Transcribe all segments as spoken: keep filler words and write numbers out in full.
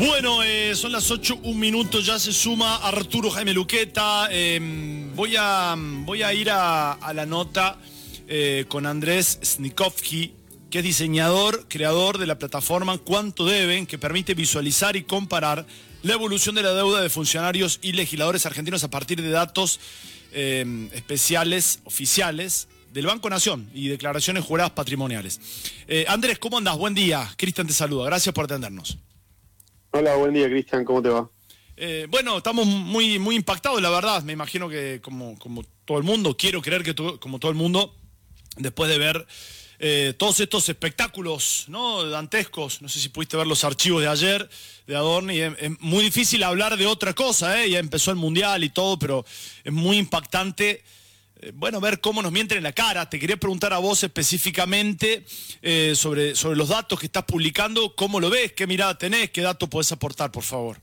Bueno, eh, son las ocho, un minuto, ya se suma Arturo Jaime Luqueta. Eh, voy, a, voy a ir a, a la nota eh, con Andrés Snikovsky, que es diseñador, creador de la plataforma Cuánto Deben, que permite visualizar y comparar la evolución de la deuda de funcionarios y legisladores argentinos a partir de datos eh, especiales, oficiales, del Banco Nación y declaraciones juradas patrimoniales. Eh, Andrés, ¿cómo andás? Buen día. Cristian te saluda. Gracias por atendernos. Hola, buen día, Cristian. ¿Cómo te va? Eh, bueno, estamos muy, muy impactados, la verdad. Me imagino que como, como todo el mundo, quiero creer que to, como todo el mundo, después de ver eh, todos estos espectáculos, ¿no?, dantescos. No sé si pudiste ver los archivos de ayer de Adorni. Es, es muy difícil hablar de otra cosa, ¿eh? Ya empezó el Mundial y todo, pero es muy impactante. Bueno, ver cómo nos mienten en la cara. Te quería preguntar a vos específicamente eh, sobre, sobre los datos que estás publicando. ¿Cómo lo ves? ¿Qué mirada tenés? ¿Qué datos podés aportar, por favor?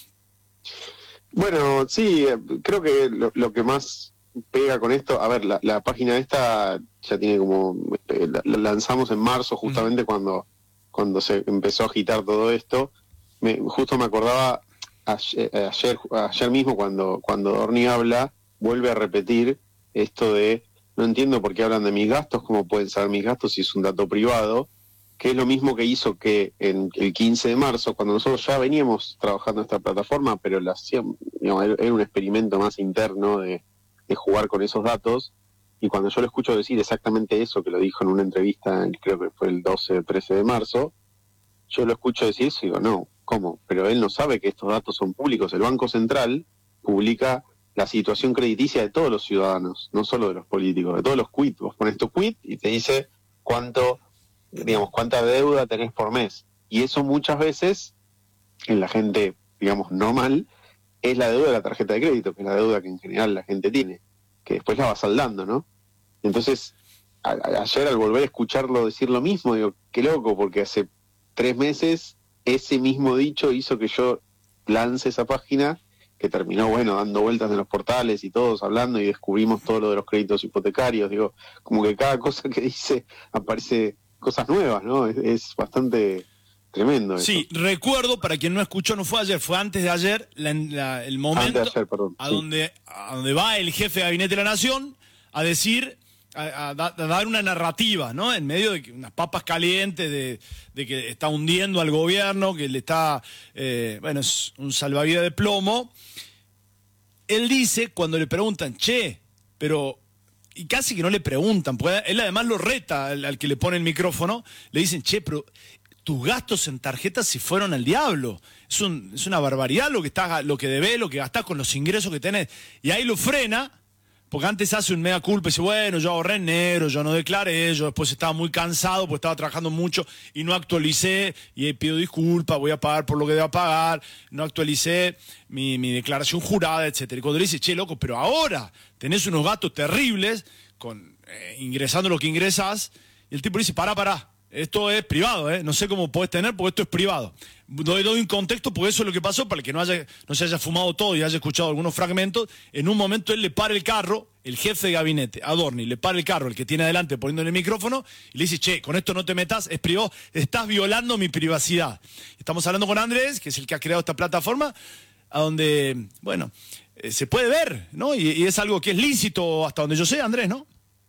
Bueno, sí, creo que lo, lo que más pega con esto, a ver, la, la página esta ya tiene como, la, la lanzamos en marzo justamente uh-huh. cuando, cuando se empezó a agitar todo esto. Me, justo me acordaba ayer, ayer, ayer mismo cuando, cuando Adorni habla, vuelve a repetir esto de, no entiendo por qué hablan de mis gastos, cómo pueden saber mis gastos si es un dato privado, que es lo mismo que hizo que en el quince de marzo, cuando nosotros ya veníamos trabajando en esta plataforma, pero la, digamos, era un experimento más interno de, de jugar con esos datos, y cuando yo lo escucho decir exactamente eso, que lo dijo en una entrevista, creo que fue el doce o trece de marzo, yo lo escucho decir eso y digo, no, ¿cómo? Pero él no sabe que estos datos son públicos. El Banco Central publica la situación crediticia de todos los ciudadanos, no solo de los políticos, de todos los quit. Vos pones tu quit y te dice cuánto, digamos, cuánta deuda tenés por mes. Y eso muchas veces, en la gente, digamos, normal, es la deuda de la tarjeta de crédito, que es la deuda que en general la gente tiene, que después la va saldando, ¿no? Entonces, a, a, ayer al volver a escucharlo decir lo mismo, digo, qué loco, porque hace tres meses ese mismo dicho hizo que yo lance esa página, que terminó, bueno, dando vueltas en los portales y todos hablando, y descubrimos todo lo de los créditos hipotecarios. Digo, como que cada cosa que dice aparece cosas nuevas, ¿no? Es, es bastante tremendo eso. Sí, recuerdo, para quien no escuchó, no fue ayer, fue antes de ayer, la, la, el momento antes de ayer, perdón, a, sí. donde, a donde va el jefe de gabinete de la Nación a decir, a, a, a dar una narrativa, ¿no? En medio de unas papas calientes, de, de que está hundiendo al gobierno, que le está, eh, bueno, es un salvavidas de plomo. Él dice, cuando le preguntan, che, pero, y casi que no le preguntan, porque él además lo reta al, al que le pone el micrófono, le dicen, che, pero tus gastos en tarjetas se fueron al diablo. Es, un, es una barbaridad lo que, estás, lo que debes, lo que gastás con los ingresos que tenés. Y ahí lo frena, porque antes hace un mea culpa y dice, bueno, yo ahorré en enero, yo no declaré, yo después estaba muy cansado porque estaba trabajando mucho y no actualicé, y pido disculpas, voy a pagar por lo que deba pagar, no actualicé mi, mi declaración jurada, etcétera. Y cuando le dice, che, loco, pero ahora tenés unos gastos terribles, con eh, ingresando lo que ingresás, y el tipo dice, pará, pará, esto es privado, ¿eh? No sé cómo podés tener porque esto es privado. Doy, doy un contexto porque eso es lo que pasó, para el que no, haya, no se haya fumado todo y haya escuchado algunos fragmentos. En un momento él le para el carro, el jefe de gabinete, Adorni, le para el carro, el que tiene adelante poniéndole el micrófono, y le dice, che, con esto no te metas, es privado, estás violando mi privacidad. Estamos hablando con Andrés, que es el que ha creado esta plataforma, a donde, bueno, eh, se puede ver, ¿no? Y, y es algo que es lícito hasta donde yo sé, Andrés, ¿no?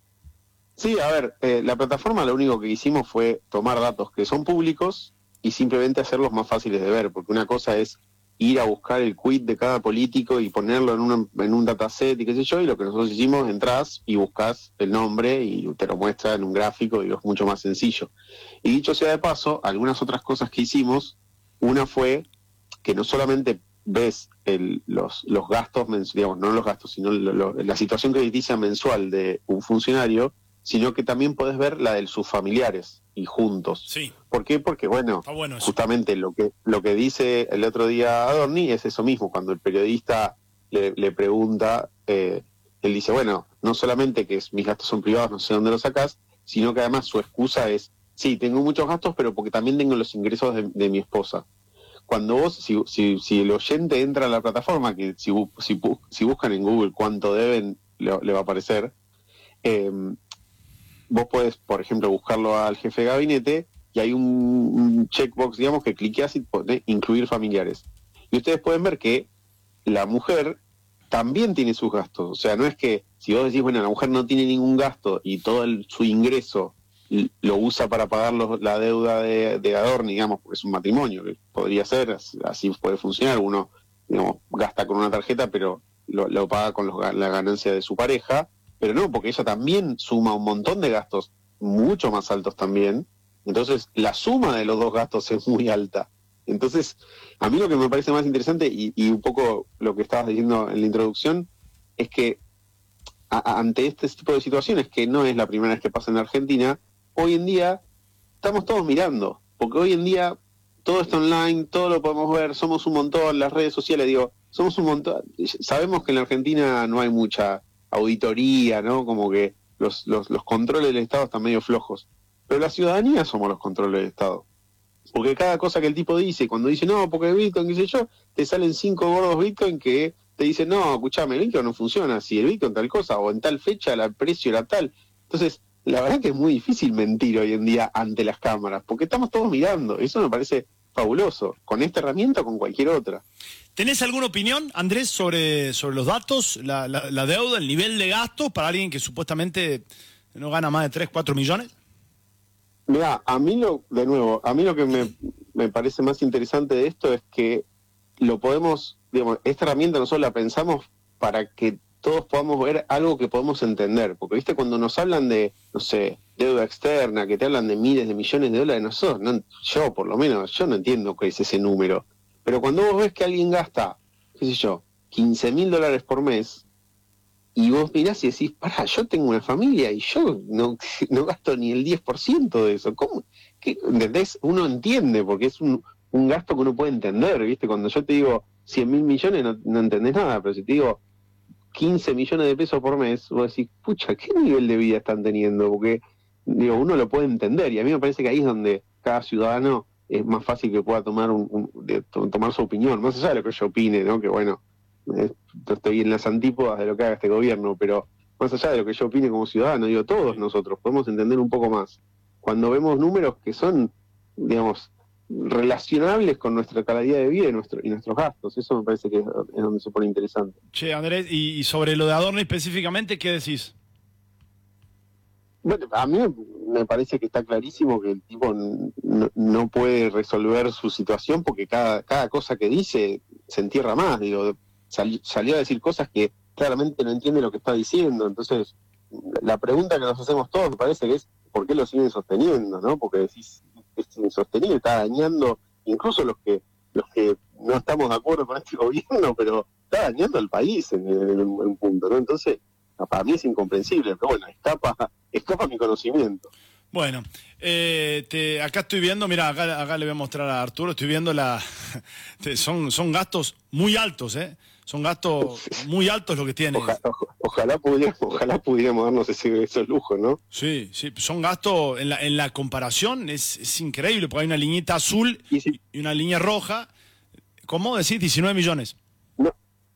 Sí, a ver, eh, la plataforma lo único que hicimos fue tomar datos que son públicos y simplemente hacerlos más fáciles de ver, porque una cosa es ir a buscar el quit de cada político y ponerlo en, una, en un dataset y qué sé yo, y lo que nosotros hicimos, entrás y buscas el nombre y te lo muestra en un gráfico y es mucho más sencillo. Y dicho sea de paso, algunas otras cosas que hicimos, una fue que no solamente ves el, los, los gastos, digamos, no los gastos, sino lo, lo, la situación crediticia mensual de un funcionario, sino que también podés ver la de sus familiares y juntos. Sí. ¿Por qué? Porque, bueno, bueno justamente lo que lo que dice el otro día Adorni es eso mismo. Cuando el periodista le, le pregunta, eh, él dice, bueno, no solamente que mis gastos son privados, no sé dónde los sacás, sino que además su excusa es, sí, tengo muchos gastos, pero porque también tengo los ingresos de, de mi esposa. Cuando vos, si, si, si el oyente entra a la plataforma, que si, si, si buscan en Google cuánto deben, le, le va a aparecer, eh, vos podés, por ejemplo, buscarlo al jefe de gabinete y hay un, un checkbox, digamos, que cliqueas y pone incluir familiares. Y ustedes pueden ver que la mujer también tiene sus gastos. O sea, no es que si vos decís, bueno, la mujer no tiene ningún gasto y todo el, su ingreso lo usa para pagar los, la deuda de, de Adorni, digamos, porque es un matrimonio, que podría ser, así puede funcionar. Uno, digamos, gasta con una tarjeta, pero lo, lo paga con los, la ganancia de su pareja, pero no, porque ella también suma un montón de gastos mucho más altos también. Entonces, la suma de los dos gastos es muy alta. Entonces, a mí lo que me parece más interesante, y, y un poco lo que estabas diciendo en la introducción, es que a, ante este tipo de situaciones, que no es la primera vez que pasa en Argentina, hoy en día estamos todos mirando, porque hoy en día todo está online, todo lo podemos ver, somos un montón, las redes sociales, digo, somos un montón. Sabemos que en la Argentina no hay mucha auditoría, ¿no? Como que los, los, los controles del Estado están medio flojos, pero la ciudadanía somos los controles del Estado. Porque cada cosa que el tipo dice, cuando dice, no, porque Bitcoin, qué sé yo, te salen cinco gordos Bitcoin que te dicen, no, escuchame, el Bitcoin no funciona, si el Bitcoin tal cosa, o en tal fecha el precio era tal. Entonces, la verdad que es muy difícil mentir hoy en día ante las cámaras, porque estamos todos mirando. Eso me parece fabuloso, con esta herramienta o con cualquier otra. ¿Tenés alguna opinión, Andrés, sobre, sobre los datos, la, la, la deuda, el nivel de gastos para alguien que supuestamente no gana más de tres, cuatro millones? Mirá, a mí lo, de nuevo, a mí lo que me, me parece más interesante de esto es que lo podemos, digamos, esta herramienta nosotros la pensamos para que todos podamos ver algo que podemos entender, porque viste, cuando nos hablan de, no sé, deuda externa, que te hablan de miles de millones de dólares, nosotros, no, yo por lo menos, yo no entiendo qué es ese número, pero cuando vos ves que alguien gasta, qué sé yo, quince mil dólares por mes, y vos mirás y decís, pará, yo tengo una familia y yo no, no gasto ni el diez por ciento de eso. ¿Cómo? ¿Qué? ¿Entendés? Uno entiende, porque es un, un gasto que uno puede entender, ¿viste? Cuando yo te digo cien mil millones no, no entendés nada, pero si te digo quince millones de pesos por mes, vos decís, pucha, ¿qué nivel de vida están teniendo? Porque, digo, uno lo puede entender, y a mí me parece que ahí es donde cada ciudadano es más fácil que pueda tomar un, un de, tomar su opinión, más allá de lo que yo opine, ¿no? Que bueno, eh, estoy en las antípodas de lo que haga este gobierno, pero más allá de lo que yo opine como ciudadano, digo, todos nosotros podemos entender un poco más. Cuando vemos números que son, digamos, relacionables con nuestra calidad de vida y, nuestro, y nuestros gastos, eso me parece que es, es donde se pone interesante. Che, Andrés, y, y sobre lo de Adorni específicamente, ¿qué decís? Bueno, a mí me parece que está clarísimo que el tipo no, no puede resolver su situación porque cada, cada cosa que dice se entierra más, digo, sal, salió a decir cosas que claramente no entiende lo que está diciendo, entonces la pregunta que nos hacemos todos me parece que es ¿por qué lo siguen sosteniendo? ¿No? Porque decís, es insostenible, está dañando incluso los que los que no estamos de acuerdo con este gobierno, pero está dañando al país en, en, en un punto, ¿no? Entonces, para mí es incomprensible, pero bueno, escapa, escapa mi conocimiento. Bueno, eh, te, acá estoy viendo, mira, acá, acá le voy a mostrar a Arturo, estoy viendo la... son, son gastos muy altos, ¿eh? Son gastos muy altos lo que tiene. Ojalá, ojalá, pudiéramos, ojalá pudiéramos darnos ese, esos lujos, ¿no? Sí, sí, son gastos, en la, en la comparación es, es increíble, porque hay una liñita azul y, sí. y una línea roja. ¿Cómo decís? diecinueve millones. No.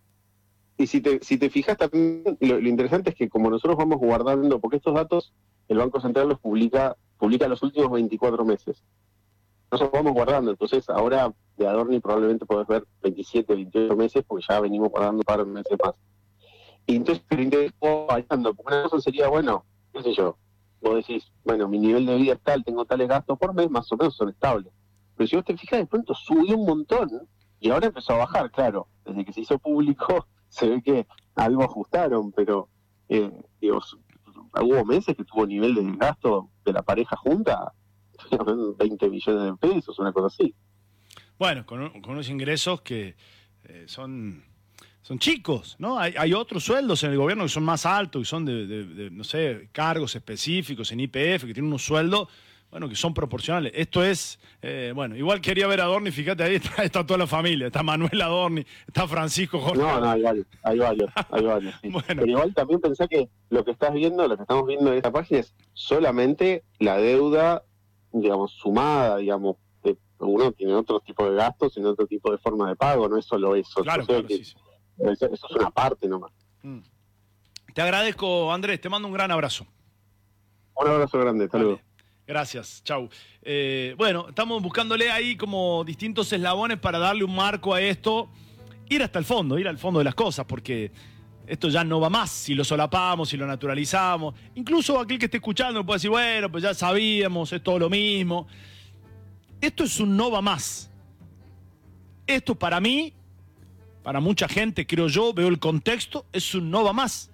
Y si te, si te fijas también, lo, lo interesante es que como nosotros vamos guardando, porque estos datos el Banco Central los publica, publica los últimos veinticuatro meses. Nosotros vamos guardando, entonces ahora de Adorni probablemente podés ver veintisiete, veintiocho meses, porque ya venimos guardando un par de meses más. Y entonces el interés va variando, porque una cosa sería, bueno, qué sé yo, vos decís, bueno, mi nivel de vida es tal, tengo tales gastos por mes, más o menos son estables. Pero si vos te fijas, de pronto subió un montón, y ahora empezó a bajar, claro, desde que se hizo público se ve que algo ajustaron, pero eh, digo, hubo meses que tuvo nivel de gasto de la pareja junta veinte millones de pesos, una cosa así. Bueno, con, con unos ingresos que eh, son, son chicos, ¿no? Hay, hay otros sueldos en el gobierno que son más altos, que son de, de, de, no sé, cargos específicos en I P F, que tienen unos sueldos, bueno, que son proporcionales. Esto es, eh, bueno, igual quería ver a Adorni, fíjate, ahí está, está toda la familia, está Manuel Adorni, está Francisco Jorge. No, no, hay varios, hay varios, hay varios. Sí. Bueno. Pero igual también pensá que lo que estás viendo, lo que estamos viendo en esta página es solamente la deuda, digamos, sumada, digamos, de, uno tiene otro tipo de gastos y otro tipo de forma de pago, no es solo eso. Claro, o sea, claro, que sí, sí. Eso, eso es una parte nomás. Mm. Te agradezco, Andrés, te mando un gran abrazo. Un abrazo grande, hasta luego. Gracias, chau. Eh, bueno, estamos buscándole ahí como distintos eslabones para darle un marco a esto, ir hasta el fondo, ir al fondo de las cosas, porque esto ya no va más si lo solapamos, si lo naturalizamos. Incluso aquel que esté escuchando puede decir, bueno, pues ya sabíamos, es todo lo mismo. Esto es un no va más. Esto para mí, para mucha gente, creo yo, veo el contexto, es un no va más.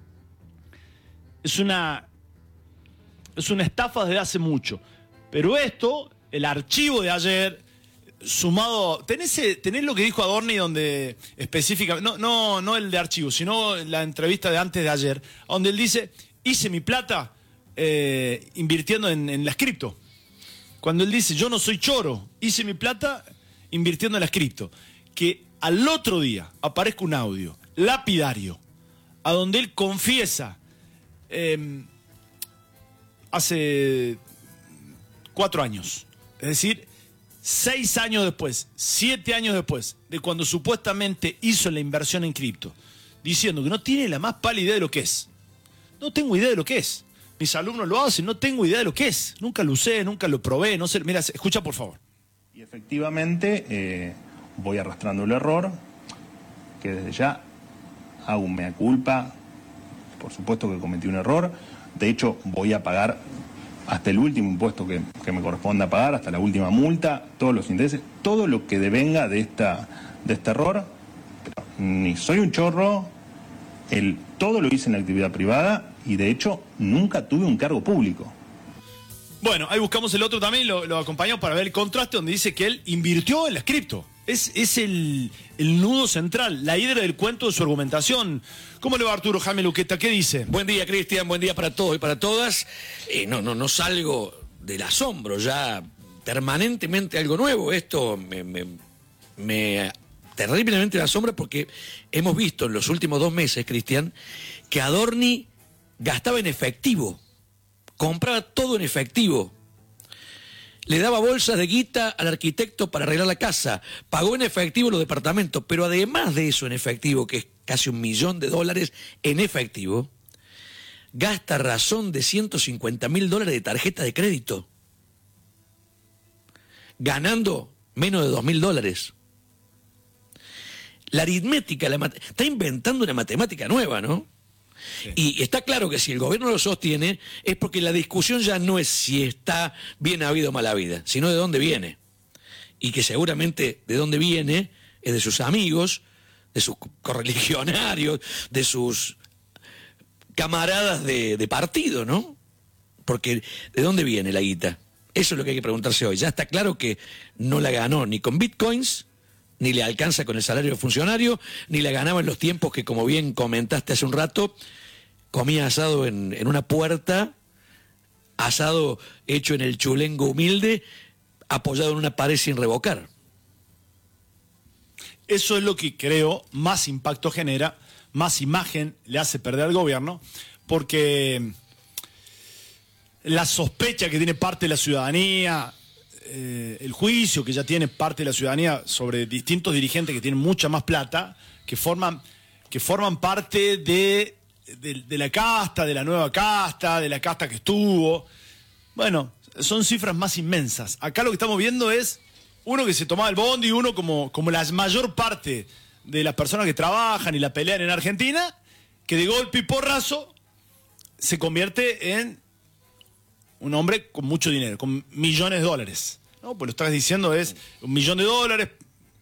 Es una... Es una estafa desde hace mucho. Pero esto, el archivo de ayer, sumado... ¿Tenés, tenés lo que dijo Adorni donde específicamente... No, no, no el de archivo, sino la entrevista de antes de ayer, donde él dice, hice mi plata eh, invirtiendo en, en las cripto. Cuando él dice, yo no soy choro, hice mi plata invirtiendo en las cripto. Que al otro día aparezca un audio lapidario, a donde él confiesa... Eh, hace cuatro años, es decir, seis años después, siete años después de cuando supuestamente hizo la inversión en cripto, diciendo que no tiene la más pálida idea de lo que es. No tengo idea de lo que es. Mis alumnos lo hacen, no tengo idea de lo que es. Nunca lo usé, nunca lo probé, no sé. Mira, escucha por favor. Y efectivamente eh, voy arrastrando el error, que desde ya hago un mea culpa. Por supuesto que cometí un error. De hecho, voy a pagar hasta el último impuesto que, que me corresponda pagar, hasta la última multa, todos los intereses, todo lo que devenga de, esta, de este error. Pero ni soy un chorro, el, todo lo hice en la actividad privada y de hecho nunca tuve un cargo público. Bueno, ahí buscamos el otro también, lo, lo acompañamos para ver el contraste donde dice que él invirtió en las cripto. Es, es el, el nudo central, la hidra del cuento de su argumentación. ¿Cómo le va Arturo Jaime Luqueta? ¿Qué dice? Buen día, Cristian, buen día para todos y para todas. Eh, no, no, no salgo del asombro, ya permanentemente algo nuevo. Esto me, me, me terriblemente me asombra porque hemos visto en los últimos dos meses, Cristian, que Adorni gastaba en efectivo, compraba todo en efectivo. Le daba bolsas de guita al arquitecto para arreglar la casa, pagó en efectivo los departamentos, pero además de eso en efectivo, que es casi un millón de dólares en efectivo, gasta razón de ciento cincuenta mil dólares de tarjeta de crédito, ganando menos de dos mil dólares. La aritmética, la mat- está inventando una matemática nueva, ¿no? Sí. Y está claro que si el gobierno lo sostiene es porque la discusión ya no es si está bien habido o mal habido, sino de dónde viene. Y que seguramente de dónde viene es de sus amigos, de sus correligionarios, de sus camaradas de, de partido, ¿no? Porque ¿de dónde viene la guita? Eso es lo que hay que preguntarse hoy. Ya está claro que no la ganó ni con bitcoins, ni le alcanza con el salario de funcionario, ni la ganaba en los tiempos que, como bien comentaste hace un rato, comía asado en, en una puerta, asado hecho en el chulengo humilde, apoyado en una pared sin revocar. Eso es lo que creo más impacto genera, más imagen le hace perder al gobierno, porque la sospecha que tiene parte de la ciudadanía, eh, el juicio que ya tiene parte de la ciudadanía sobre distintos dirigentes que tienen mucha más plata, que forman, que forman parte de, de, de la casta, de la nueva casta, de la casta que estuvo. Bueno, son cifras más inmensas. Acá lo que estamos viendo es uno que se tomaba el bondi, uno como, como la mayor parte de las personas que trabajan y la pelean en Argentina, que de golpe y porrazo se convierte en un hombre con mucho dinero, con millones de dólares. ¿No? Pues lo estás diciendo es un millón de dólares.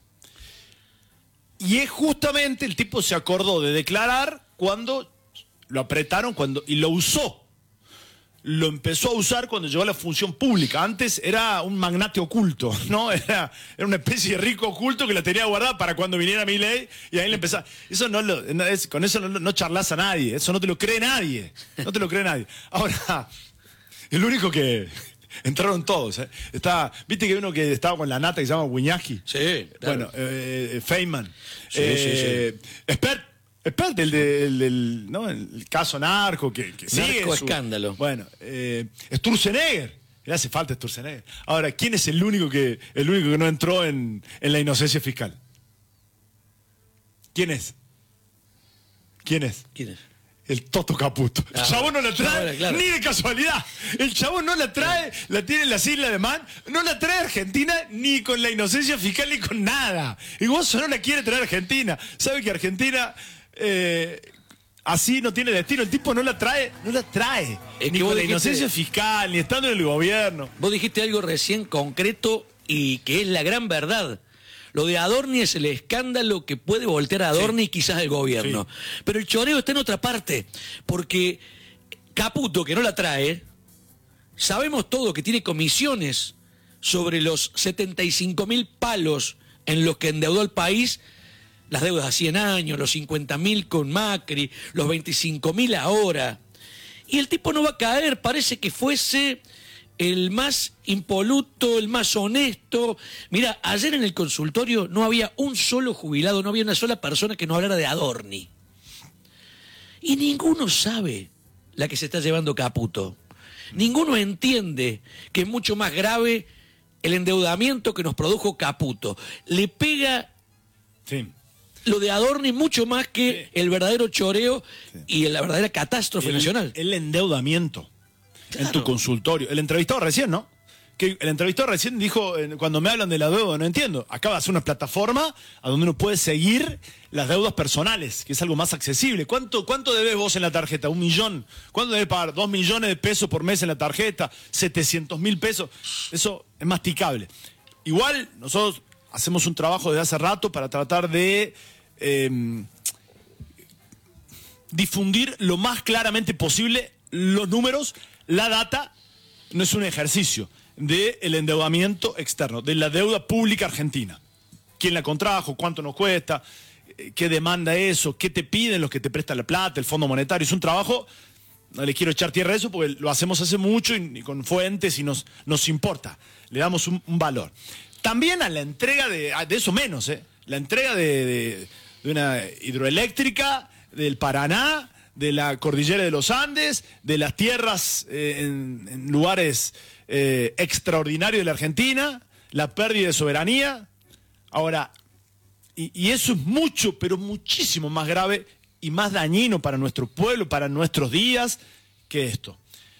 Y es justamente el tipo se acordó de declarar cuando lo apretaron cuando y lo usó. Lo empezó a usar cuando llegó a la función pública. Antes era un magnate oculto, ¿no? Era, era una especie de rico oculto que la tenía guardada para cuando viniera Milei y ahí le empezaba. Eso no lo, no, es, con eso no, no charlas a nadie, eso no te lo cree nadie. No te lo cree nadie. Ahora, el único que entraron todos, ¿eh? Está, viste que hay uno que estaba con la nata que se llama Wiñaski. Sí, claro. Bueno, eh, Feynman. Sí, eh, sí, sí. Expert, expert del, del, del, ¿no? el caso narco que, que sigue. Narco su, escándalo. Bueno, eh, Sturzenegger. Le hace falta Sturzenegger. Ahora, ¿quién es el único que, el único que no entró en, en la inocencia fiscal? ¿Quién es? ¿Quién es? ¿Quién es? el Toto Caputo. El Ah, chabón no la trae claro, claro. ni de casualidad. El chabón no la trae, la tiene en las Islas de Man, no la trae a Argentina ni con la inocencia fiscal ni con nada. Y Gozo no la quiere traer a Argentina. Sabe que Argentina eh, así no tiene destino. El tipo no la trae, no la trae. Es ni que con vos la dijiste- inocencia fiscal, ni estando en el gobierno. Vos dijiste algo recién concreto y que es la gran verdad. Lo de Adorni es el escándalo que puede voltear a Adorni y quizás el gobierno. Sí. Pero el choreo está en otra parte, porque Caputo, que no la trae, sabemos todo que tiene comisiones sobre los setenta y cinco mil palos en los que endeudó el país, las deudas a cien años, los cincuenta mil con Macri, los veinticinco mil ahora. Y el tipo no va a caer, parece que fuese el más impoluto, el más honesto. Mira, ayer en el consultorio no había un solo jubilado, no había una sola persona que no hablara de Adorni. Y ninguno sabe la que se está llevando Caputo. Ninguno entiende que es mucho más grave el endeudamiento que nos produjo Caputo. Le pega Sí. lo de Adorni mucho más que Sí. el verdadero choreo y la verdadera catástrofe El, nacional. el endeudamiento en Claro. tu consultorio. El entrevistado recién, ¿no? Que el entrevistado recién dijo, eh, cuando me hablan de la deuda, no entiendo. Acá va a ser una plataforma a donde uno puede seguir las deudas personales, que es algo más accesible. ¿Cuánto, cuánto debes vos en la tarjeta? ¿Un millón? ¿Cuánto debes pagar? ¿Dos millones de pesos por mes en la tarjeta? ¿Setecientos mil pesos? Eso es masticable. Igual, nosotros hacemos un trabajo desde hace rato para tratar de eh, difundir lo más claramente posible los números, la data. No es un ejercicio del endeudamiento externo, de la deuda pública argentina. ¿Quién la contrajo? ¿Cuánto nos cuesta? ¿Qué demanda eso? ¿Qué te piden los que te prestan la plata? El Fondo Monetario. Es un trabajo, no le quiero echar tierra a eso porque lo hacemos hace mucho y, y con fuentes y nos, nos importa. Le damos un, un valor. También a la entrega de, de eso menos, ¿eh? La entrega de, de, de una hidroeléctrica del Paraná, de la cordillera de los Andes, de las tierras eh, en, en lugares eh, extraordinarios de la Argentina, la pérdida de soberanía. Ahora, y, y eso es mucho, pero muchísimo más grave y más dañino para nuestro pueblo, para nuestros días, que esto.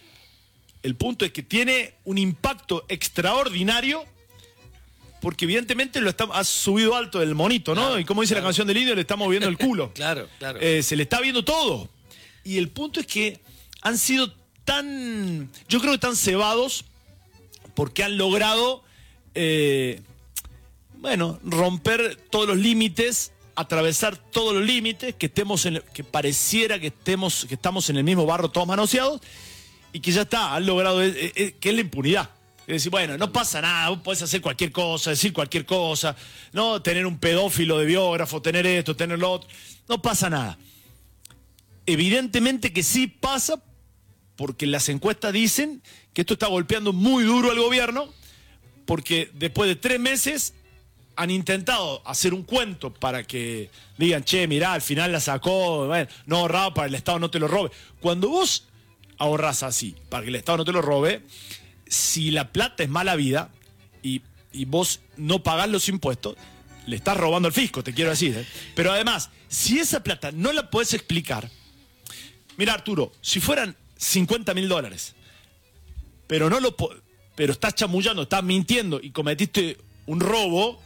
El punto es que tiene un impacto extraordinario porque evidentemente lo está, ha subido alto el monito, ¿no? Claro, y como dice claro. la canción del indio, le estamos viendo el culo. Claro, claro. Eh, se le está viendo todo. Y el punto es que han sido tan, yo creo que tan cebados porque han logrado, eh, bueno, romper todos los límites, atravesar todos los límites, que estemos en, que pareciera que estemos, que estamos en el mismo barro todos manoseados, y que ya está, han logrado, eh, eh, que es la impunidad. Es decir, bueno, no pasa nada, vos podés hacer cualquier cosa, decir cualquier cosa, no tener un pedófilo de biógrafo, tener esto, tener lo otro, no pasa nada. Evidentemente que sí pasa, porque las encuestas dicen que esto está golpeando muy duro al gobierno, porque después de tres meses han intentado hacer un cuento para que digan, che, mirá, al final la sacó, bueno, no ahorraba para que el Estado no te lo robe. Cuando vos ahorrás así, para que el Estado no te lo robe, si la plata es mala vida y, y vos no pagás los impuestos, le estás robando al fisco, te quiero decir. ¿eh? Pero además, si esa plata no la podés explicar, mira, Arturo, si fueran cincuenta mil dólares, pero no lo po- pero estás chamullando, estás mintiendo y cometiste un robo,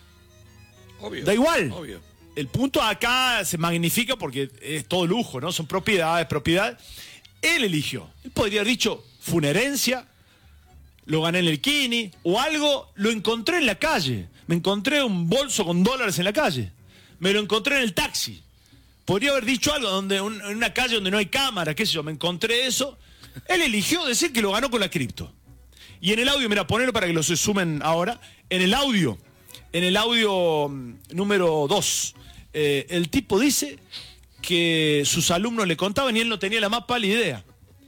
Obvio, da igual. Obvio. El punto acá se magnifica porque es todo lujo, ¿no? Son propiedades, propiedad. Él eligió. Él podría haber dicho, fue una herencia, lo gané en el Kini, o algo, lo encontré en la calle. Me encontré un bolso con dólares en la calle. Me lo encontré en el taxi. Podría haber dicho algo donde un- en una calle donde no hay cámara, qué sé yo, me encontré eso. Él eligió decir que lo ganó con la cripto. Y en el audio, mira, ponelo para que lo se sumen ahora. En el audio, en el audio mm, número dos, eh, el tipo dice que sus alumnos le contaban y él no tenía la más pálida idea.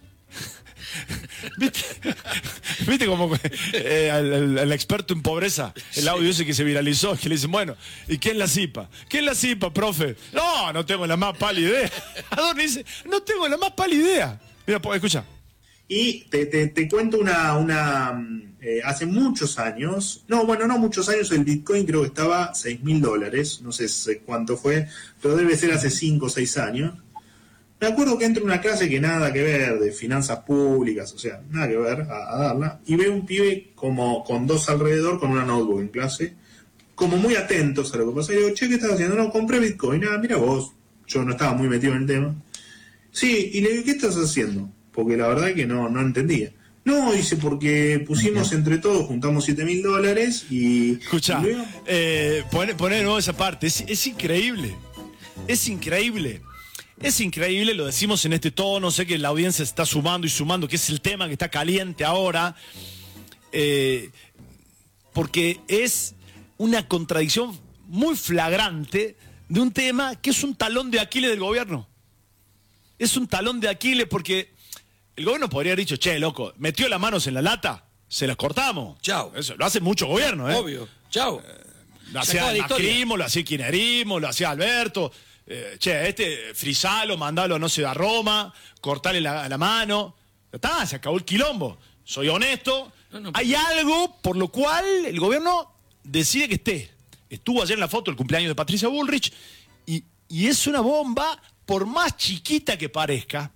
¿Viste? ¿Viste como eh, al, al- al experto en pobreza, el audio ese que se viralizó, que le dicen, bueno, ¿y qué es la cipa? ¿Qué es la cipa, profe? No, no tengo la más pálida idea. Adorni dice, no tengo la más pálida idea. Mira, po, escucha. Y te, te, te cuento una, una mm, eh, hace muchos años, no, bueno, no muchos años, el Bitcoin creo que estaba seis mil dólares, no sé cuánto fue, pero debe ser hace cinco o seis años. Me acuerdo que entro en una clase que nada que ver, de finanzas públicas, o sea, nada que ver, a, a darla, y veo un pibe como con dos alrededor, con una notebook en clase, como muy atentos a lo que pasa. Y digo, che, ¿qué estás haciendo? No, compré Bitcoin. Ah, mira vos, yo no estaba muy metido en el tema. Sí, y le digo, ¿qué estás haciendo? Porque la verdad que no, no entendía. No, dice, porque pusimos entre todos, juntamos siete mil dólares y... Escuchá, eh, poné, poné de nuevo esa parte, es, es increíble, es increíble. Es increíble, lo decimos en este tono, sé que la audiencia se está sumando y sumando, que es el tema que está caliente ahora, eh, porque es una contradicción muy flagrante de un tema que es un talón de Aquiles del gobierno. Es un talón de Aquiles porque el gobierno podría haber dicho, che, loco, metió las manos en la lata, se las cortamos. Chao. Eso lo hace mucho gobierno, ¿eh? Obvio. Chao. Eh, lo hacía el macrismo, lo hacía el kirchnerismo, lo hacía Alberto. Eh, che, este frisalo, mandalo, no sé, a Roma, cortale la, la mano. Ya está, se acabó el quilombo. Soy honesto. No, no, Hay algo por lo cual el gobierno decide que esté. Estuvo ayer en la foto el cumpleaños de Patricia Bullrich y, y es una bomba, por más chiquita que parezca.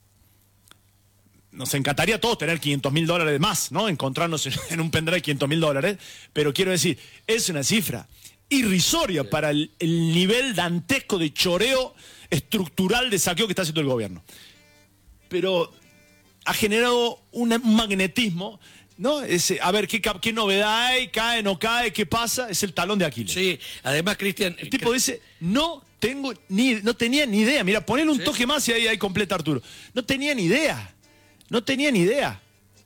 Nos encantaría a todos tener quinientos mil dólares de más, ¿no? Encontrarnos en, en un pendrive quinientos mil dólares. Pero quiero decir, es una cifra irrisoria sí. para el, el nivel dantesco de choreo estructural de saqueo que está haciendo el gobierno. Pero ha generado un, un magnetismo, ¿no? Ese, a ver, ¿qué, ¿qué novedad hay? ¿Cae, no cae? ¿Qué pasa? Es el talón de Aquiles. Sí, además, Cristian... El tipo dice, no tengo ni, no tenía ni idea. Mira, ponele un ¿Sí? toque más y ahí, ahí completa Arturo. No tenía ni idea. No tenía ni idea.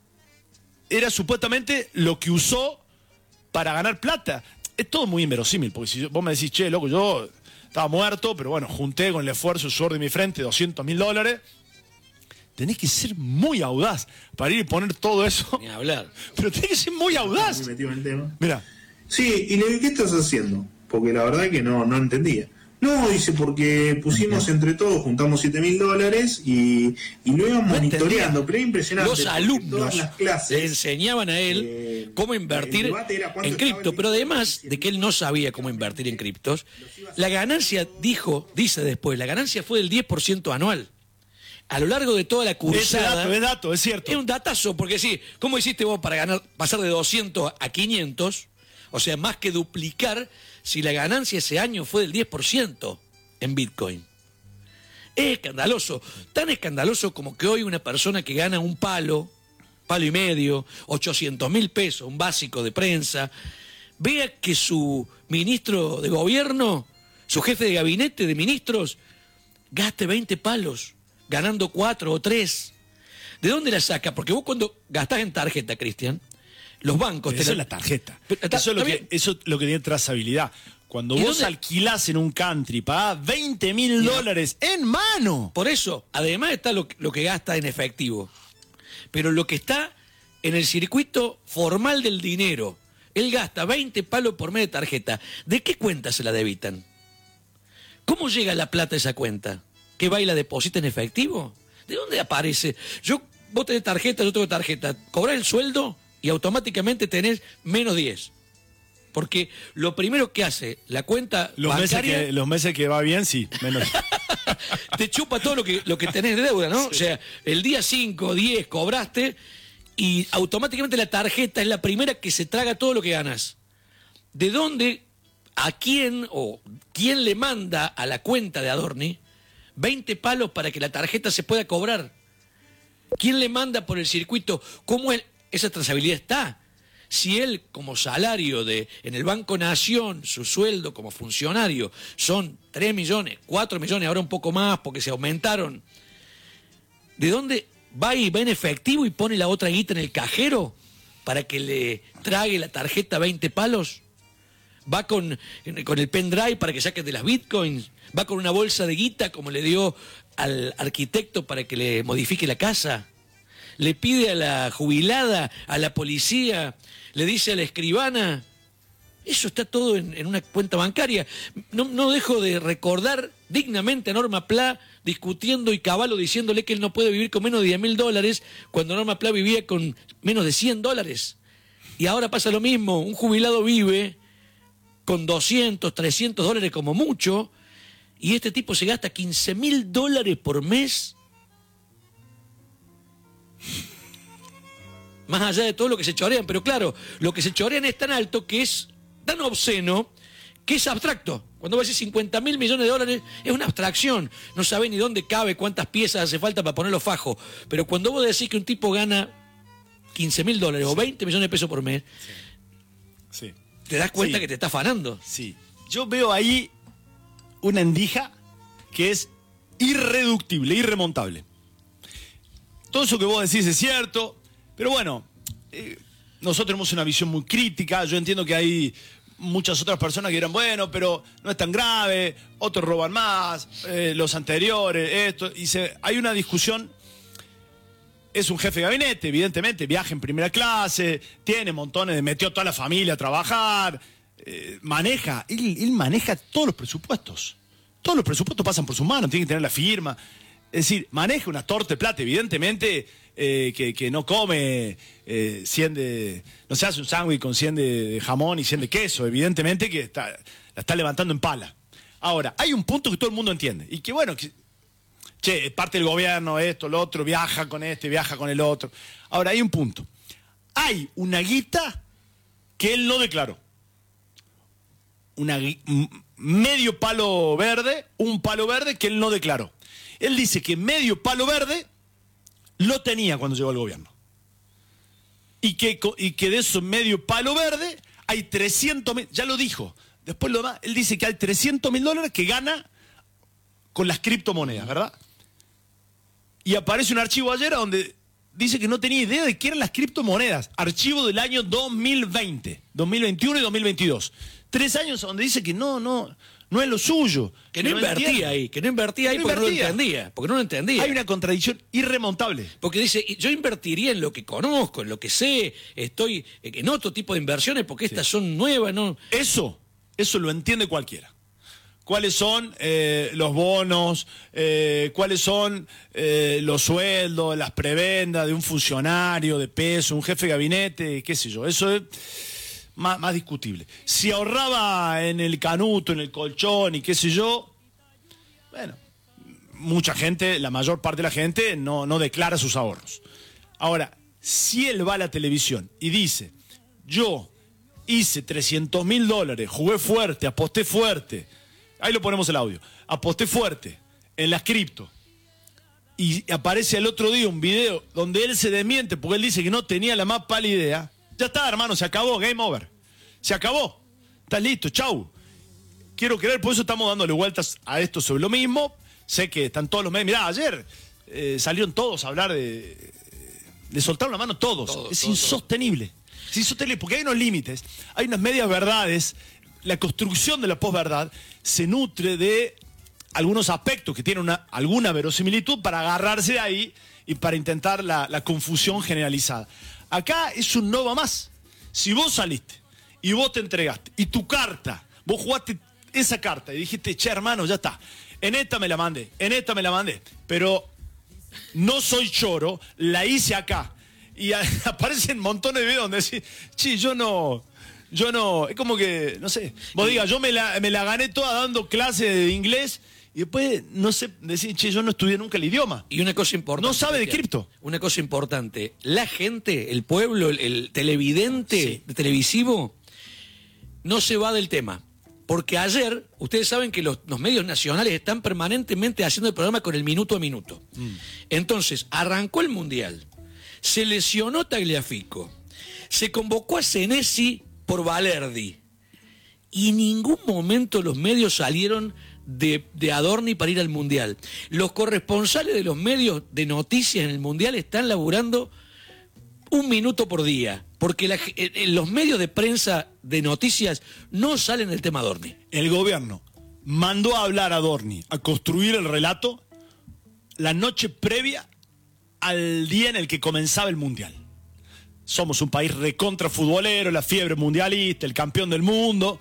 Era supuestamente lo que usó para ganar plata. Es todo muy inverosímil, porque si vos me decís, che, loco, yo estaba muerto, pero bueno, junté con el esfuerzo, el sudor de mi frente, doscientos mil dólares. Tenés que ser muy audaz para ir y poner todo eso. Ni hablar. Pero tenés que ser muy audaz. Muy metido en el tema. Mira. Sí, y le digo, ¿qué estás haciendo? Porque la verdad que no, no entendía. No, dice, porque pusimos entre todos, juntamos siete mil dólares y, y lo iban no monitoreando, pero es impresionante. Los alumnos las clases, le enseñaban a él eh, cómo invertir en cripto, pero además de que él no sabía cómo invertir en criptos, la ganancia, dijo, dice después, la ganancia fue del diez por ciento anual. A lo largo de toda la cursada. Ese dato, es dato, es cierto. Es un datazo, porque sí, ¿cómo hiciste vos para ganar, pasar de doscientos a quinientos? O sea, más que duplicar, si la ganancia ese año fue del diez por ciento en Bitcoin. Es escandaloso, tan escandaloso como que hoy una persona que gana un palo, palo y medio, ochocientos mil pesos, un básico de prensa, vea que su ministro de gobierno, su jefe de gabinete de ministros, gaste veinte palos, ganando cuatro o tres. ¿De dónde la saca? Porque vos cuando gastás en tarjeta, Cristian, los bancos... Eso te la... es la tarjeta. Pero, está, eso, es lo que, eso es lo que tiene trazabilidad. Cuando vos dónde? alquilás en un country, pagás veinte mil dólares en mano. Por eso, además está lo, lo que gasta en efectivo. Pero lo que está en el circuito formal del dinero, él gasta veinte palos por mes de tarjeta. ¿De qué cuenta se la debitan? ¿Cómo llega la plata a esa cuenta? ¿Que va y la deposita en efectivo? ¿De dónde aparece? Yo, vos tenés tarjeta, yo tengo tarjeta. Cobrás el sueldo y automáticamente tenés menos diez. Porque lo primero que hace la cuenta los bancaria... Meses que, los meses que va bien, sí, menos. Te chupa todo lo que, lo que tenés de deuda, ¿no? Sí. O sea, el día cinco, diez cobraste y automáticamente la tarjeta es la primera que se traga todo lo que ganas. ¿De dónde, a quién o quién le manda a la cuenta de Adorni veinte palos para que la tarjeta se pueda cobrar? ¿Quién le manda por el circuito? ¿Cómo es? Esa trazabilidad está. Si él, como salario de en el Banco Nación, su sueldo como funcionario son tres millones, cuatro millones, ahora un poco más porque se aumentaron, ¿de dónde va y va en efectivo y pone la otra guita en el cajero para que le trague la tarjeta veinte palos? ¿Va con, con el pendrive para que saque de las bitcoins? ¿Va con una bolsa de guita como le dio al arquitecto para que le modifique la casa? ¿Le pide a la jubilada, a la policía, le dice a la escribana? Eso está todo en, en una cuenta bancaria. No, no dejo de recordar dignamente a Norma Pla discutiendo y Cavallo diciéndole que él no puede vivir con menos de diez mil dólares cuando Norma Pla vivía con menos de cien dólares. Y ahora pasa lo mismo, un jubilado vive con doscientos, trescientos dólares como mucho Y este tipo se gasta quince mil dólares por mes. Más allá de todo lo que se chorean. Pero claro, lo que se chorean es tan alto que es tan obsceno que es abstracto. Cuando vos decís cincuenta mil millones de dólares, es una abstracción. No sabés ni dónde cabe, cuántas piezas hace falta para poner los fajos. Pero cuando vos decís que un tipo gana quince mil dólares o veinte millones de pesos por mes, sí. Sí. te das cuenta Sí. que te está afanando. Sí. Yo veo ahí una endija que es irreductible, irremontable. Todo eso que vos decís es cierto, pero bueno, eh, nosotros tenemos una visión muy crítica. Yo entiendo que hay muchas otras personas que dirán, bueno, pero no es tan grave, otros roban más, eh, los anteriores, esto, y se, hay una discusión. Es un jefe de gabinete, evidentemente, viaja en primera clase, tiene montones de, metió toda la familia a trabajar, eh, maneja, él, él maneja todos los presupuestos. Todos los presupuestos pasan por sus manos, tiene que tener la firma. Es decir, maneja una torta de plata, evidentemente, eh, que, que no come eh, cien de, no se hace un sándwich con cien de, de jamón y cien de queso, evidentemente que está, la está levantando en pala. Ahora, hay un punto que todo el mundo entiende, y que bueno, que, che, parte del gobierno, esto, lo otro, viaja con este, viaja con el otro. Ahora, hay un punto. Hay una guita que él no declaró. Una, medio palo verde, un palo verde que él no declaró. Él dice que medio palo verde lo tenía cuando llegó al gobierno. Y que, y que de eso medio palo verde hay trescientos mil, ya lo dijo, después lo da, él dice que hay trescientos mil dólares que gana con las criptomonedas, ¿verdad? Y aparece un archivo ayer donde dice que no tenía idea de qué eran las criptomonedas. Archivo del año dos mil veinte, dos mil veintiuno y dos mil veintidós. Tres años donde dice que no, no, no es lo suyo. Que no, no invertía entiende. ahí, que no invertía ahí No porque invertía. no lo entendía. Porque no lo entendía. Hay una contradicción irremontable. Porque dice, yo invertiría en lo que conozco, en lo que sé, estoy en otro tipo de inversiones porque estas son nuevas, ¿no? Eso, eso lo entiende cualquiera. ¿Cuáles son eh, los bonos? Eh, ¿Cuáles son eh, los sueldos, las prebendas de un funcionario de peso, un jefe de gabinete? ¿Qué sé yo? Eso es más, más discutible. Si ahorraba en el canuto, en el colchón y qué sé yo, bueno, mucha gente, la mayor parte de la gente no, no declara sus ahorros. Ahora, si él va a la televisión y dice, yo hice trescientos mil dólares, jugué fuerte, aposté fuerte, ahí lo ponemos el audio, aposté fuerte en las cripto, y aparece el otro día un video donde él se desmiente porque él dice que no tenía la más pálida idea, ya está, hermano, se acabó, game over, se acabó, estás listo, chau. Quiero creer, por eso estamos dándole vueltas a esto sobre lo mismo. Sé que están todos los medios. Mirá, ayer eh, salieron todos a hablar de... Le soltaron la mano todos. Todo, es todo, insostenible. Es insostenible porque hay unos límites, hay unas medias verdades. La construcción de la posverdad se nutre de algunos aspectos que tienen una, alguna verosimilitud para agarrarse de ahí y para intentar la, la confusión generalizada. Acá es un no va más. Si vos saliste y vos te entregaste y tu carta, vos jugaste esa carta y dijiste, che, hermano, ya está, en esta me la mandé, en esta me la mandé, pero no soy choro, la hice acá. Y a, aparecen montones de videos donde decís, che, yo no, yo no, es como que, no sé, vos digas, yo me la, me la gané toda dando clases de inglés y después, no sé, decís, che, yo no estudié nunca el idioma. Y una cosa importante. No sabe de Cristian, cripto. Una cosa importante, la gente, el pueblo, el, el televidente Sí. televisivo, no se va del tema. Porque ayer, ustedes saben que los, los medios nacionales están permanentemente haciendo el programa con el minuto a minuto. Mm. Entonces, arrancó el Mundial, se lesionó Tagliafico, se convocó a Senesi por Valerdi, y en ningún momento los medios salieron de, de Adorni para ir al Mundial. Los corresponsales de los medios de noticias en el Mundial están laburando un minuto por día, porque la, en los medios de prensa de noticias no salen del tema Adorni. El gobierno mandó a hablar a Adorni, a construir el relato, la noche previa al día en el que comenzaba el Mundial. Somos un país recontra futbolero, la fiebre mundialista, el campeón del mundo.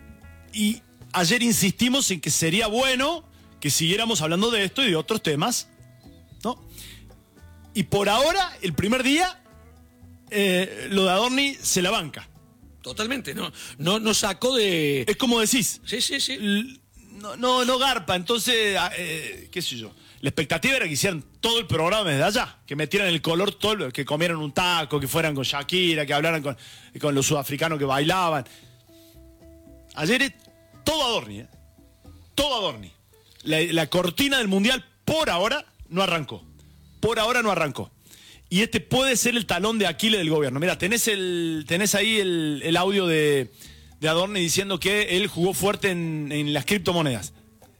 Y ayer insistimos en que sería bueno que siguiéramos hablando de esto y de otros temas, ¿no? Y por ahora, el primer día, eh, lo de Adorni se la banca. Totalmente, no, no, no sacó de... Es como decís, Sí, sí, sí. l- no, no, no garpa. Entonces, eh, qué sé yo. La expectativa era que hicieran todo el programa desde allá, que metieran el color, todo, que comieran un taco, que fueran con Shakira, que hablaran con, con los sudafricanos que bailaban. Ayer es todo Adorni, ¿eh? Todo Adorni. La, la cortina del Mundial por ahora no arrancó. Por ahora no arrancó. Y este puede ser el talón de Aquiles del gobierno. Mira, tenés, el, tenés ahí el, el audio de, de Adorni diciendo que él jugó fuerte en, en las criptomonedas.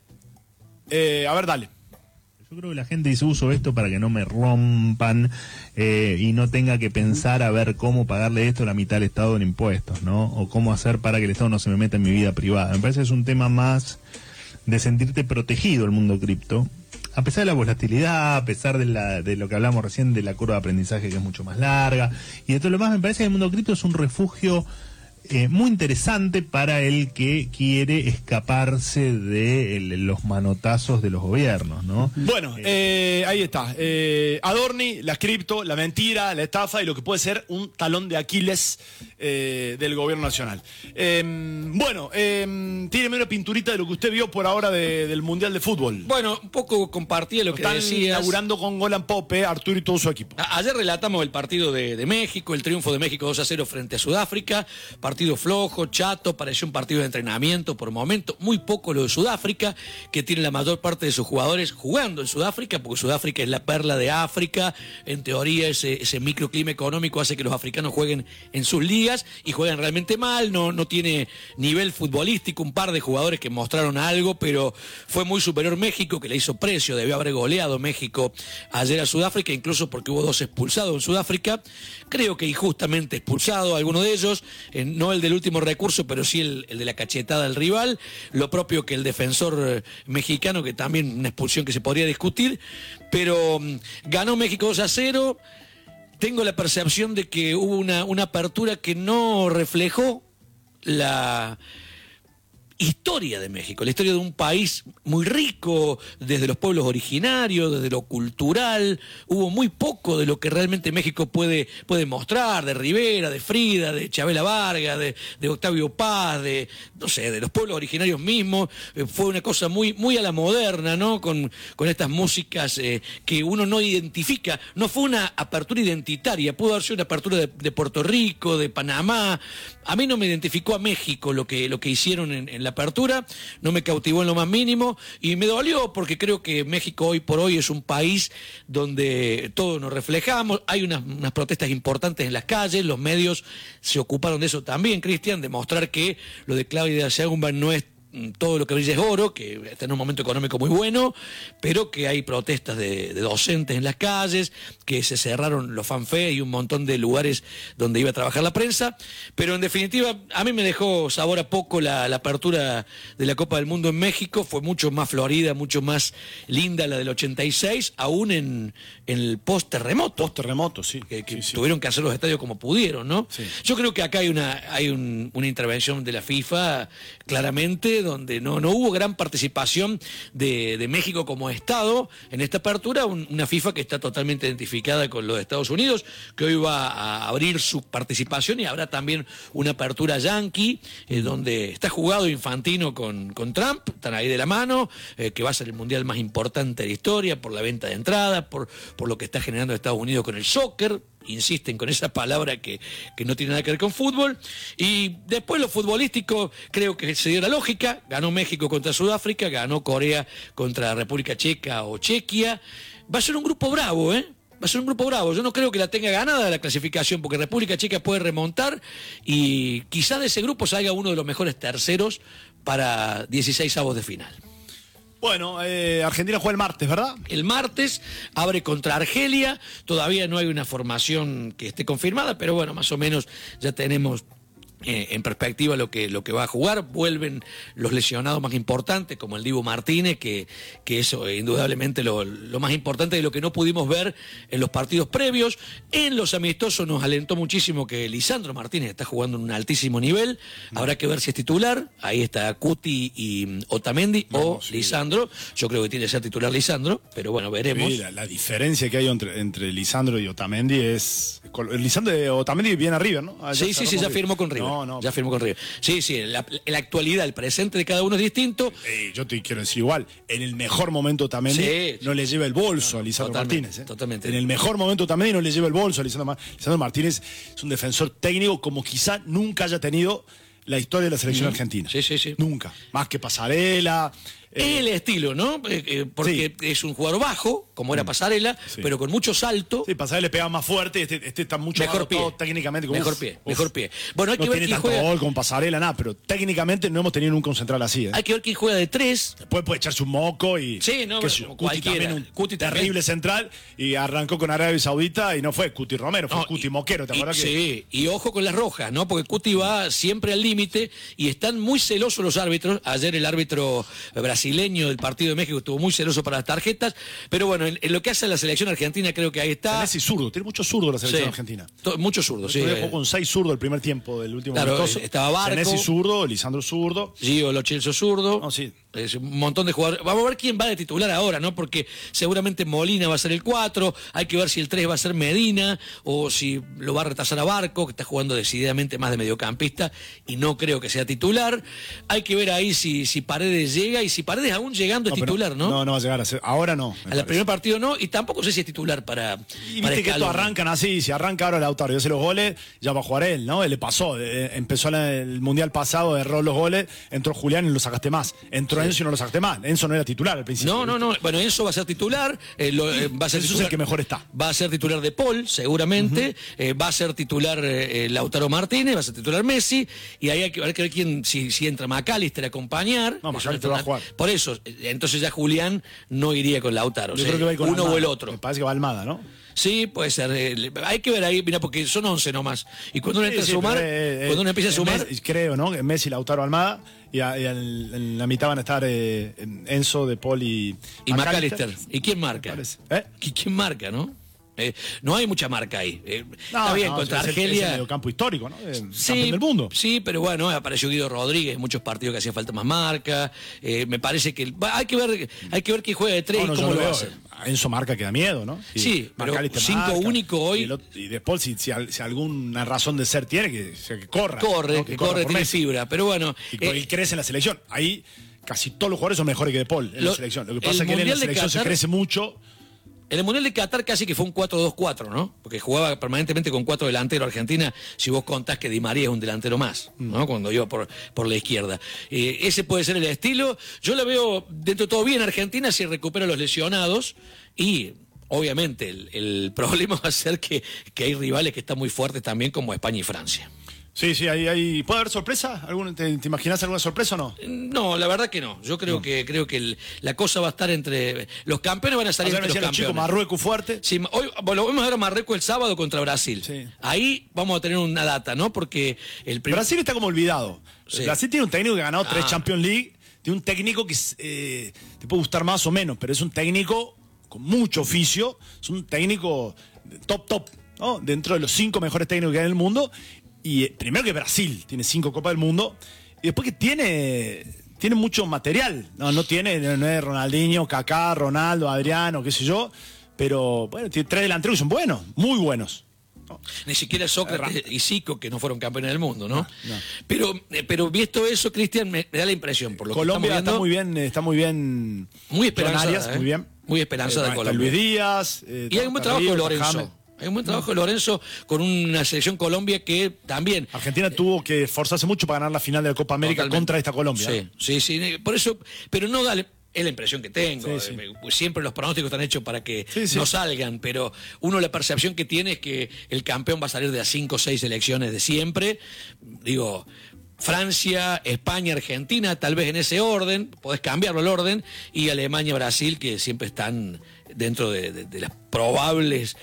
Eh, a ver, dale. Yo creo que la gente dice, uso esto para que no me rompan eh, y no tenga que pensar a ver cómo pagarle esto a la mitad del Estado en impuestos, ¿no? O cómo hacer para que el Estado no se me meta en mi vida privada. Me parece que es un tema más de sentirte protegido el mundo cripto. A pesar de la volatilidad, a pesar de, la, de lo que hablamos recién de la curva de aprendizaje que es mucho más larga, y de todo lo demás, me parece que el mundo cripto es un refugio eh, muy interesante para el que quiere escaparse de el, los manotazos de los gobiernos, ¿no? Bueno, eh, ahí está. Eh, Adorni, la cripto, la mentira, la estafa y lo que puede ser un talón de Aquiles eh, del gobierno nacional. Eh, bueno, eh, tíreme una pinturita de lo que usted vio por ahora de, del Mundial de Fútbol. Bueno, un poco compartía lo que Están decías. inaugurando con Golan Pope, Arturo y todo su equipo. A ayer relatamos el partido de, de México, el triunfo de México dos a cero frente a Sudáfrica. Partido flojo, chato, pareció un partido de entrenamiento por momento. Muy poco lo de Sudáfrica, que tiene la mayor parte de sus jugadores jugando en Sudáfrica, porque Sudáfrica es la perla de África. En teoría, ese, ese microclima económico hace que los africanos jueguen en sus ligas y juegan realmente mal. No, no tiene nivel futbolístico. Un par de jugadores que mostraron algo, pero fue muy superior México, que le hizo precio. Debió haber goleado México ayer a Sudáfrica, incluso porque hubo dos expulsados en Sudáfrica. Creo que injustamente expulsado alguno de ellos, eh, no el del último recurso, pero sí el, el de la cachetada al rival. Lo propio que el defensor eh, mexicano, que también una expulsión que se podría discutir, pero um, ganó México dos a cero. Tengo la percepción de que hubo una, una apertura que no reflejó la historia de México, la historia de un país muy rico, desde los pueblos originarios, desde lo cultural. Hubo muy poco de lo que realmente México puede, puede mostrar, de Rivera, de Frida, de Chabela Vargas, de, de Octavio Paz, de, no sé, de los pueblos originarios mismos. Eh, fue una cosa muy, muy a la moderna, ¿no? Con, con estas músicas eh, que uno no identifica. No fue una apertura identitaria, pudo haber sido una apertura de, de Puerto Rico, de Panamá. A mí no me identificó a México lo que, lo que hicieron en, en la apertura, no me cautivó en lo más mínimo y me dolió porque creo que México hoy por hoy es un país donde todos nos reflejamos. Hay unas, unas protestas importantes en las calles, los medios se ocuparon de eso también, Cristian, de mostrar que lo de Claudia Sheinbaum no es todo lo que brilla es oro, que está en un momento económico muy bueno, pero que hay protestas de, de docentes en las calles, que se cerraron los fanfare y un montón de lugares donde iba a trabajar la prensa, pero en definitiva a mí me dejó sabor a poco la, la apertura de la Copa del Mundo en México. Fue mucho más florida, mucho más linda la del ochenta y seis, aún en, en el post-terremoto. Post-terremoto, sí. Que, que sí, sí. tuvieron que hacer los estadios como pudieron, ¿no? Sí. Yo creo que acá hay una, hay un, una intervención de la FIFA, claramente, donde no, no hubo gran participación de, de México como Estado en esta apertura, un, una FIFA que está totalmente identificada con los Estados Unidos, que hoy va a abrir su participación y habrá también una apertura yanqui, eh, donde está jugado Infantino con, con Trump, están ahí de la mano, eh, que va a ser el mundial más importante de la historia por la venta de entradas, por, por lo que está generando Estados Unidos con el soccer. Insisten con esa palabra que, que no tiene nada que ver con fútbol. Y después lo futbolístico, creo que se dio la lógica. Ganó México contra Sudáfrica, ganó Corea contra República Checa o Chequia. Va a ser un grupo bravo, ¿eh? Va a ser un grupo bravo. Yo no creo que la tenga ganada la clasificación, porque República Checa puede remontar y quizá de ese grupo salga uno de los mejores terceros para dieciséis avos de final. Bueno, eh, Argentina juega el martes, ¿verdad? El martes abre contra Argelia, todavía no hay una formación que esté confirmada, pero bueno, más o menos ya tenemos eh, en perspectiva lo que, lo que va a jugar. Vuelven los lesionados más importantes, como el Dibu Martínez, que, que eso es indudablemente lo, lo más importante de lo que no pudimos ver en los partidos previos. En los amistosos nos alentó muchísimo que Lisandro Martínez está jugando en un altísimo nivel. Habrá que ver si es titular. Ahí está Cuti y Otamendi, no, o sí, Lisandro. Yo creo que tiene que ser titular Lisandro, pero bueno, veremos. Sí, la, la diferencia que hay entre, entre Lisandro y Otamendi es... Lisandro y Otamendi viene a River, ¿no? Ah, sí, sí, sí, ya firmó con River. No, no. Ya firmó con River. Sí, sí, la, la actualidad, el presente de cada uno es distinto. Eh, yo te quiero decir igual, en el mejor momento también Sí, no le lleva el bolso no, a Lisandro totalmente, Martínez. ¿eh? totalmente. En el mejor momento también no le lleva el bolso a Lisandro Martínez. Lisandro Martínez es un defensor técnico como quizá nunca haya tenido la historia de la selección Mm. argentina. Sí, sí, sí. Nunca. Más que Pasarela. Es el estilo, ¿no? Eh, eh, porque Sí. es un jugador bajo, como era Pasarela, Sí. pero con mucho salto. Sí, Pasarela le pega más fuerte y este, este está mucho Mejor más pie. dotado técnicamente. Como, Mejor uf, pie, uf. mejor pie. Bueno, hay no que ver tiene quién tanto juega. gol con Pasarela, nada, pero técnicamente no hemos tenido nunca un central así. ¿eh? Hay que ver quién juega de tres. Después puede echarse un moco y. Sí, no, qué pero sé yo, como Cuti cualquiera. también, un Cuti también. terrible central y arrancó con Arabia Saudita y no fue Cuti Romero, fue No, Cuti y- Moquero, ¿te y- acuerdas que? Sí, y ojo con las rojas, ¿no? Porque Cuti va siempre al límite y están muy celosos los árbitros. Ayer el árbitro brasileño del partido de México estuvo muy celoso para las tarjetas, pero bueno, en, en lo que hace a la selección argentina creo que ahí está. Messi zurdo, tiene mucho zurdo la selección Sí, argentina. to- muchos zurdos, sí. Sí, eh, jugó con seis zurdos el primer tiempo del último Claro, amistoso. eh, estaba Barco. Messi zurdo, Lisandro zurdo. Gio Lo Celso zurdo. No, sí. Es un montón de jugadores. Vamos a ver quién va de titular ahora, ¿no? Porque seguramente Molina va a ser el cuatro, hay que ver si el tres va a ser Medina o si lo va a retrasar a Barco, que está jugando decididamente más de mediocampista y no creo que sea titular. Hay que ver ahí si, si Paredes llega y si Paredes aún llegando es No, pero titular, ¿no? No, no va a llegar a ser. Ahora no. me Al parece. primer partido no, y tampoco sé si es titular para. Y para viste que estos Scaloni. arrancan así, si arranca ahora Lautaro y hace los goles, ya va a jugar él, ¿no? Él le pasó, eh, empezó la- el Mundial pasado, erró los goles, entró Julián y lo sacaste más. Entró Enzo y no lo sacaste más. Enzo no era titular al principio. No, no, no. Bueno, Enzo va a ser titular. eh, lo- eh, va a ser Enzo es titular- el que mejor está. Va a ser titular de Paul, seguramente. eh, va a ser titular eh, eh, Lautaro Martínez, va a ser titular Messi. Y ahí hay que, hay que ver quién, si, si entra McAllister a acompañar. No, Eso McAllister va a jugar. Por eso, eh, entonces ya Julián no iría con Lautaro. Yo o sea, creo que va a ir con uno Almada. o el otro. Me parece que va Almada, ¿no? Sí, puede ser. eh, le- hay que ver ahí, mira, porque son once nomás. Y cuando uno Sí, entra sí, a sumar, pero, eh, eh, cuando uno empieza a eh, sumar. Messi, creo, ¿no? Que Messi, Lautaro, Almada. Y, a- y al- en la mitad van a estar eh, Enzo, De Paul y. Y McAllister. ¿Y quién marca? parece. ¿Eh? ¿Qui- ¿Quién marca, no? Eh, no hay mucha marca ahí. Eh, No, está bien, no, contra es el- Argelia. Es el mediocampo histórico, ¿no? Eh, Sí, campeón del mundo. sí, pero bueno, apareció Guido Rodríguez en muchos partidos que hacía falta más marca. Eh, me parece que va, hay que ver, hay que ver quién juega de tres No, no, y yo cómo lo lo va a veo. hacer. A Enzo marca que da miedo, ¿no? Y Sí, pero McAllister cinco marca, único hoy- Y, el otro- y después, si, si, al- si alguna razón de ser tiene, que, o sea, que corra. Corre, ¿no? que corre, por tiene Messi. fibra. Pero bueno, Y, eh, y crece en la selección. Ahí casi todos los jugadores son mejores que De Paul en Lo- la selección. Lo que el pasa es que él en la Mundial de selección se Qatar- crece mucho. en el Mundial de Qatar casi que fue un cuatro dos cuatro, ¿no? Porque jugaba permanentemente con cuatro delanteros Argentina, si vos contás que Di María es un delantero más, ¿no? Cuando iba por, por la izquierda. Eh, ese puede ser el estilo. Yo lo veo dentro de todo bien Argentina si recupera a los lesionados y... Obviamente, el, el problema va a ser que, que hay rivales que están muy fuertes también, como España y Francia. Sí, sí, ahí, ahí. ¿Puede haber sorpresa? ¿Algún- te, ¿Te imaginas alguna sorpresa o no? No, la verdad que no. Yo creo que creo que el- la cosa va a estar entre... Los campeones van a salir Ayer me entre los decían los campeones. chicos, Marruecos fuerte. Sí, hoy bueno, vamos a ver a Marruecos el sábado contra Brasil. Sí. Ahí vamos a tener una data, ¿no? Porque el primer... Brasil está como olvidado. Sí. Brasil tiene un técnico que ha ganado tres Ah. Champions League. Tiene un técnico que eh, te puede gustar más o menos, pero es un técnico con mucho oficio. Es un técnico top, top, ¿no? Dentro de los cinco mejores técnicos que hay en el mundo. Y eh, primero que Brasil tiene cinco Copas del Mundo. Y después que tiene, tiene mucho material. No, no tiene, no es Ronaldinho, Kaká, Ronaldo, Adriano, qué sé yo. Pero bueno, tiene tres delanteros que son buenos, muy buenos. Ni siquiera Sócrates y Zico, que no fueron campeones del mundo, ¿no? No, no. Pero, eh, pero visto eso, Cristian, me, me da la impresión, por lo Colombia que está estamos muy viendo, bien, está muy bien. Muy esperanzada, Arias, ¿eh? muy bien. Muy esperanzada Eh, de está Colombia. Luis Díaz. eh, Y hay un buen está trabajo de Ríos, Lorenzo. James. Hay un buen trabajo de Lorenzo con una selección Colombia que también... Argentina tuvo que esforzarse mucho para ganar la final de la Copa América Totalmente. contra esta Colombia. Sí, sí, sí. Por eso, pero no dale. Es la impresión que tengo. Sí, sí. Eh, pues siempre los pronósticos están hechos para que Sí, sí. no salgan, pero uno la percepción que tiene es que el campeón va a salir de las cinco o seis elecciones de siempre. Digo, Francia, España, Argentina, tal vez en ese orden, podés cambiarlo el orden, y Alemania, Brasil, que siempre están dentro de, de- de las probables,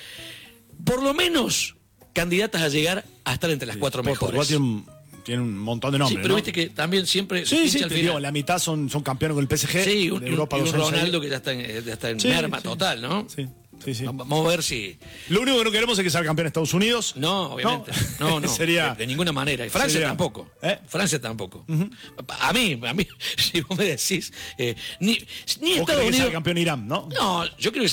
por lo menos, candidatas a llegar a estar entre las cuatro Por- mejores. Portugal tiene un, tiene un montón de Sí, nombres. pero ¿no? viste que también siempre se Sí, pincha sí, al te final. digo, la mitad son, son campeones con el P S G. Sí, un, de Europa y un dos años Ronaldo seguidos. que ya está en, ya está en Sí, merma sí. total, ¿no? Sí, sí, sí. Vamos a ver si... Lo único que no queremos es que sea campeón de Estados Unidos. No, obviamente. No, no. Sería. De, de ninguna manera. Y Francia sería- tampoco. ¿Eh? Francia tampoco. A mí, a mí, si vos me decís, eh, ni, ni ¿Vos Estados querés que sea Unidos... campeón Irán, no? No, yo creo que